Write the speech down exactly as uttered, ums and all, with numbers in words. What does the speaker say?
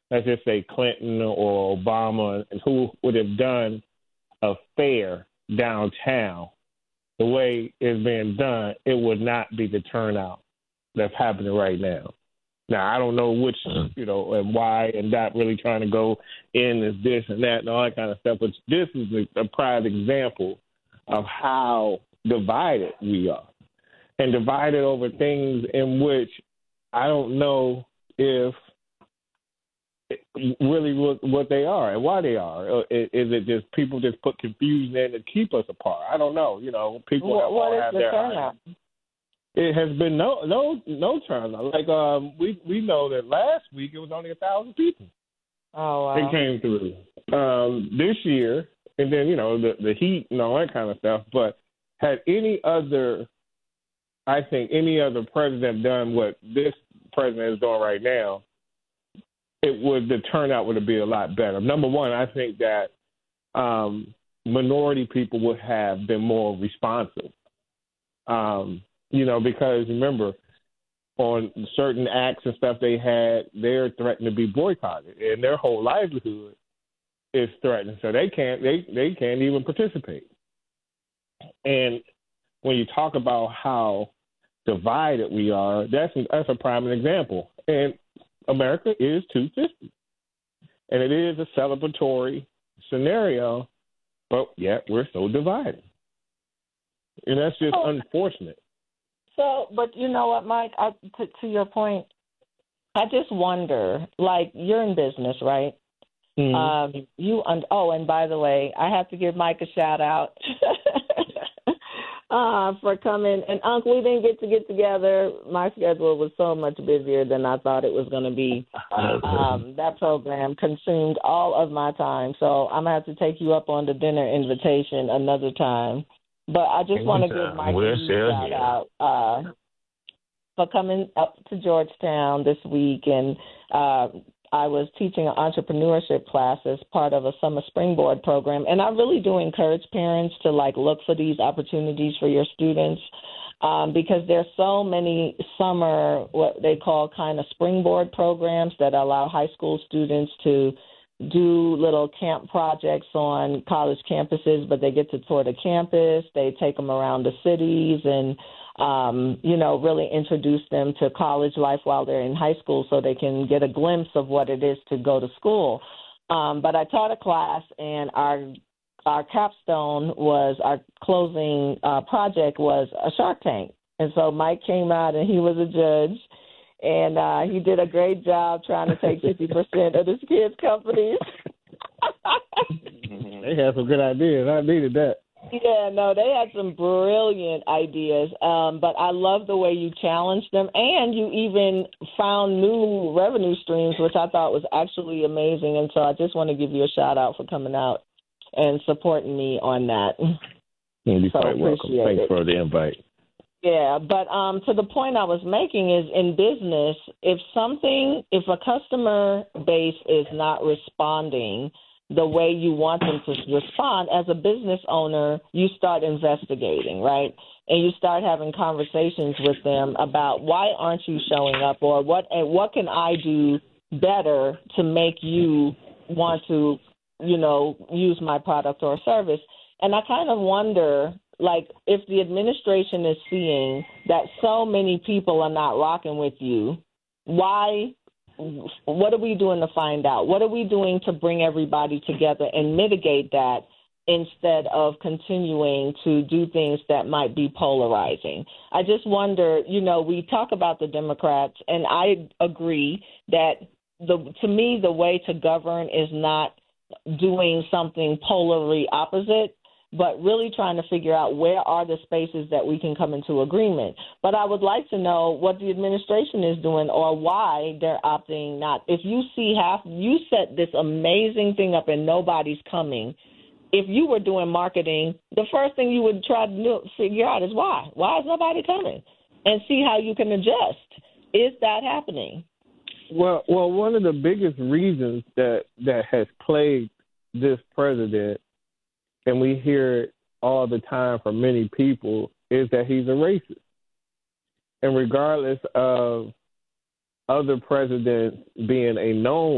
let's just say Clinton or Obama, and who would have done a fair downtown the way it's being done, it would not be the turnout that's happening right now. Now, I don't know which, you know, and why, and not really trying to go in as this and that and all that kind of stuff, but this is a, a prime example of how divided we are, and divided over things in which I don't know if really what, what they are and why they are. Is, is it just people just put confusion in to keep us apart? I don't know. You know, people what, have, what is have the their turnout? It has been no no no turnout. Like um, we we know that last week it was only a thousand people. Oh wow! That came through. Um, this year, and then you know the the heat and all that kind of stuff. But had any other, I think any other president done what this president is doing right now, it would the turnout would have been a lot better. Number one, I think that um, minority people would have been more responsive. Um, You know, because remember, on certain acts and stuff they had, they're threatened to be boycotted, and their whole livelihood is threatened. So they can't they, they can't even participate. And when you talk about how divided we are, that's that's a prime example. And America is two fifty, and it is a celebratory scenario, but yet we're so divided, and that's just oh. unfortunate. So, but you know what, Mike, I, to, to your point, I just wonder, like, you're in business, right? Mm-hmm. Um, you un- Oh, and by the way, I have to give Mike a shout-out uh, for coming. And, Unc, we didn't get to get together. My schedule was so much busier than I thought it was going to be. Um, that program consumed all of my time. So I'm going to have to take you up on the dinner invitation another time. But I just want to give Mike a shout out uh, for coming up to Georgetown this week. And uh, I was teaching an entrepreneurship class as part of a summer springboard program. And I really do encourage parents to, like, look for these opportunities for your students um, because there's so many summer, what they call kind of springboard programs that allow high school students to do little camp projects on college campuses, but they get to tour the campus. They take them around the cities and, um, you know, really introduce them to college life while they're in high school so they can get a glimpse of what it is to go to school. Um, but I taught a class, and our our capstone was, our closing uh, project was a Shark Tank. And so Mike came out, and he was a judge. And uh, he did a great job trying to take fifty percent of this kid's companies. They had some good ideas. I needed that. Yeah, no, they had some brilliant ideas. Um, but I love the way you challenged them. And you even found new revenue streams, which I thought was actually amazing. And so I just want to give you a shout out for coming out and supporting me on that. You'd be so quite welcome. Thanks it. for the invite. Yeah, but um, to the point I was making is in business, if something, if a customer base is not responding the way you want them to respond, as a business owner, you start investigating, right? And you start having conversations with them about why aren't you showing up, or what and what can I do better to make you want to, you know, use my product or service. And I kind of wonder, like, if the administration is seeing that so many people are not rocking with you, why, what are we doing to find out? What are we doing to bring everybody together and mitigate that instead of continuing to do things that might be polarizing? I just wonder, you know, we talk about the Democrats, and I agree that the to me the way to govern is not doing something polarly opposite, but really trying to figure out where are the spaces that we can come into agreement. But I would like to know what the administration is doing or why they're opting not. If you see half, you set this amazing thing up and nobody's coming. If you were doing marketing, the first thing you would try to do, figure out is why. Why is nobody coming? And see how you can adjust. Is that happening? Well, well, one of the biggest reasons that, that has plagued this president, and we hear it all the time from many people, is that he's a racist. And regardless of other presidents being a known